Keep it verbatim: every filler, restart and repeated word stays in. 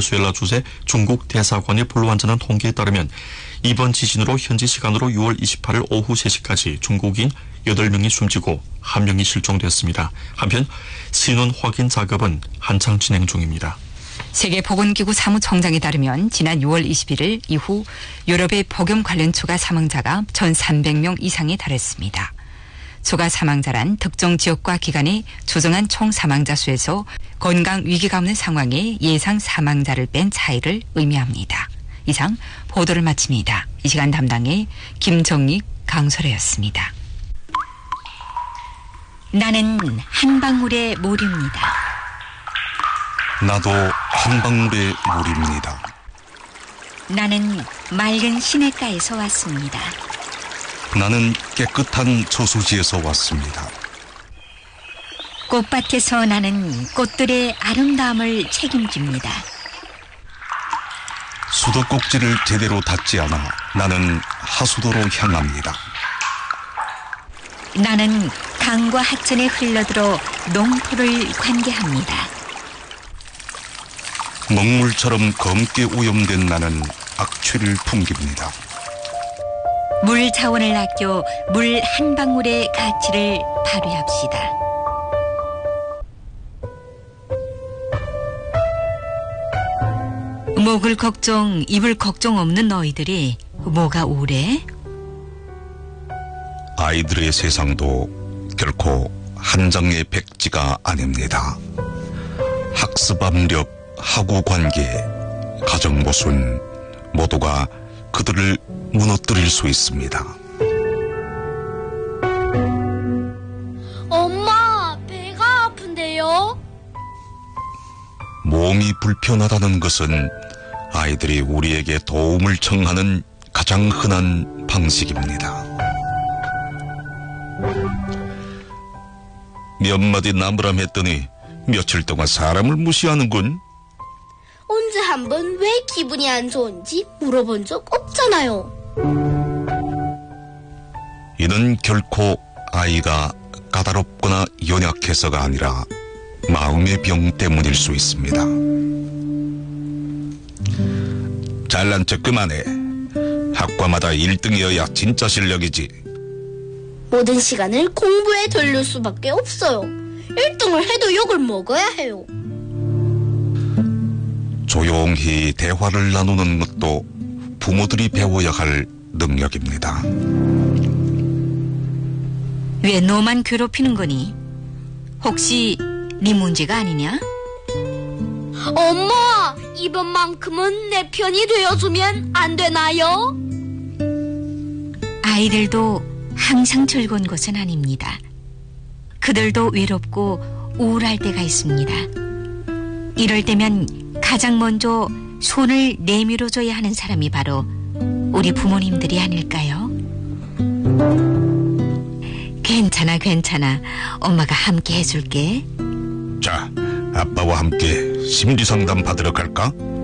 베네수엘라 주재 중국 대사관이 불완전한 통계에 따르면 이번 지진으로 현지 시간으로 유월 이십팔일 오후 세 시까지 중국인 여덟 명이 숨지고 한 명이 실종되었습니다. 한편 신원 확인 작업은 한창 진행 중입니다. 세계보건기구 사무총장에 따르면 지난 유월 이십일일 이후 유럽의 폭염 관련 추가 사망자가 천삼백 명 이상에 달했습니다. 추가 사망자란 특정 지역과 기간에 조정한 총 사망자 수에서 건강 위기가 없는 상황에 예상 사망자를 뺀 차이를 의미합니다. 이상 보도를 마칩니다. 이 시간 담당의 김정익, 강설혜였습니다. 나는 한 방울의 물입니다. 나도 한 방울의 물입니다. 나는 맑은 시냇가에서 왔습니다. 나는 깨끗한 저수지에서 왔습니다. 꽃밭에서 나는 꽃들의 아름다움을 책임집니다. 수도꼭지를 제대로 닫지 않아 나는 하수도로 향합니다. 나는 강과 하천에 흘러들어 농토를 관계합니다. 먹물처럼 검게 오염된 나는 악취를 풍깁니다. 물 자원을 아껴 물 한 방울의 가치를 발휘합시다. 목을 걱정, 입을 걱정 없는 너희들이 뭐가 우울해? 아이들의 세상도 결코 한 장의 백지가 아닙니다. 학습 압력, 학우 관계, 가정 모순 모두가 그들을 무너뜨릴 수 있습니다. 엄마, 배가 아픈데요? 몸이 불편하다는 것은 아이들이 우리에게 도움을 청하는 가장 흔한 방식입니다. 몇 마디 나무람 했더니 며칠 동안 사람을 무시하는군. 언제 한번 왜 기분이 안 좋은지 물어본 적 없잖아요. 이는 결코 아이가 까다롭거나 연약해서가 아니라 마음의 병 때문일 수 있습니다. 잘난 척 그만해. 학과마다 일 등이어야 진짜 실력이지. 모든 시간을 공부에 돌릴 수밖에 없어요. 일 등을 해도 욕을 먹어야 해요. 조용히 대화를 나누는 것도 부모들이 배워야 할 능력입니다. 왜 너만 괴롭히는 거니? 혹시 네 문제가 아니냐? 엄마, 이번만큼은 내 편이 되어주면 안 되나요? 아이들도 항상 즐거운 것은 아닙니다. 그들도 외롭고 우울할 때가 있습니다. 이럴 때면 가장 먼저 손을 내밀어줘야 하는 사람이 바로 우리 부모님들이 아닐까요? 괜찮아, 괜찮아. 엄마가 함께 해줄게. 자, 아빠와 함께 심리상담 받으러 갈까?